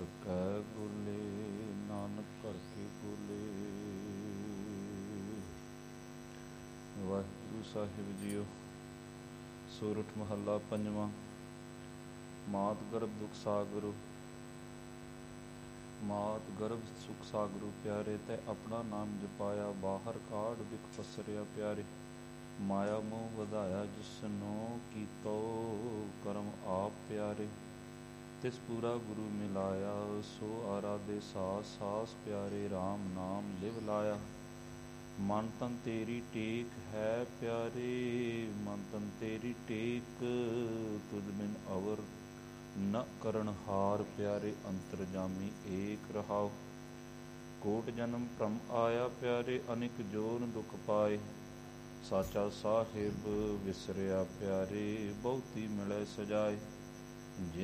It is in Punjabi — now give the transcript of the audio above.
ਹਰ ਕੈ ਬੋਲੇ ਨਾਨਕ ਹਰ ਕੇ ਬੋਲੇ। ਵਾਹਿਗੁਰੂ ਸਾਹਿਬ ਜੀਓ। ਸੂਰਠ ਮਹੱਲਾ ਪੰਜਵਾਂ। ਮਾਤ ਗਰਭ ਦੁਖ ਸਾਗਰੁ। ਮਾਤ ਗਰਭ ਸੁਖ ਸਾਗਰੁ ਪਿਆਰੇ, ਤੈ ਆਪਣਾ ਨਾਮ ਜਪਾਇਆ, ਬਾਹਰ ਕਾਢ ਵਿਖ ਪਸਰਿਆ ਪਿਆਰੇ। ਮਾਇਆ ਮੋਹ ਵਧਾਇਆ ਜਿਸਨੋ, ਕੀਤੋ ਕਰਮ ਆਪ ਪਿਆਰੇ। ਤਿਸ ਪੂਰਾ ਗੁਰੂ ਮਿਲਾਇਆ, ਸੋ ਆਰਾਧੇ ਸਾਸ ਸਾਸ ਪਿਆਰੇ। ਰਾਮ ਨਾਮ ਲਿਵ ਲਾਇਆ, ਮਨ ਤਨ ਤੇਰੀ ਟੇਕ ਹੈ ਪਿਆਰੇ। ਮਨ ਤਨ ਤੇਰੀ ਟੇਕ, ਤੁਧ ਬਿਨ ਅਵਰ ਨ ਕਰਨ ਹਾਰ ਪਿਆਰੇ। ਅੰਤਰਜਾਮੀ ਏਕ ਰਹਾਉ, ਕੋਟ ਜਨਮ ਭ੍ਰਮ ਆਇਆ ਪਿਆਰੇ। ਅਨੇਕ ਜੋਨ ਦੁਖ ਪਾਏ, ਸਾਚਾ ਸਾਹਿਬ ਵਿਸਰਿਆ ਪਿਆਰੇ। ਬਹੁਤੀ ਮਿਲੈ ਸਜਾਏ,